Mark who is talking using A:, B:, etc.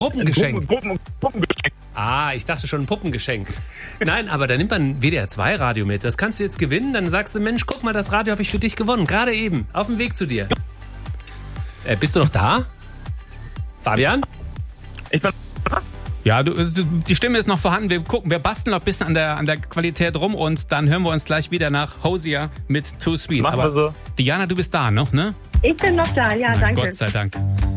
A: Puppengeschenk.
B: Puppengeschenk.
A: Ah, ich dachte schon ein Puppengeschenk. Nein, aber da nimmt man ein WDR2-Radio mit. Das kannst du jetzt gewinnen. Dann sagst du, Mensch, guck mal, das Radio habe ich für dich gewonnen. Gerade eben, auf dem Weg zu dir. Bist du noch da? Fabian?
B: Ich bin...
C: Ja, die Stimme ist noch vorhanden. Wir basteln noch ein bisschen an der Qualität rum und dann hören wir uns gleich wieder nach Hosier mit Too Sweet.
B: Machen wir so.
C: Diana, du bist da noch, ne?
D: Ich bin noch da, ja, danke.
C: Gott sei Dank.